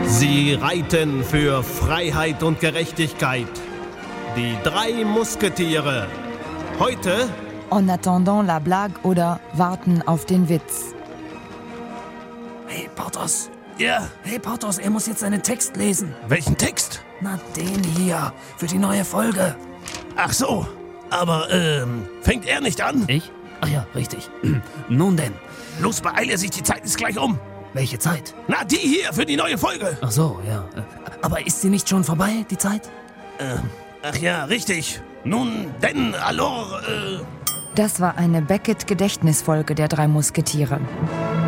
Sie reiten für Freiheit und Gerechtigkeit. Die 3 Musketiere. Heute En attendant la blague oder Warten auf den Witz. Hey, Porthos. Ja. Hey, Porthos, er muss jetzt seinen Text lesen. Welchen Text? Na, den hier. Für die neue Folge. Ach so. Aber, fängt er nicht an? Ich? Ach ja, richtig. Nun denn. Los, beeile sich, die Zeit ist gleich um. Welche Zeit? Na, die hier für die neue Folge. Ach so, ja. Aber ist sie nicht schon vorbei, die Zeit? Ach ja, richtig. Nun, denn, alors, Das war eine Beckett-Gedächtnisfolge der 3 Musketiere.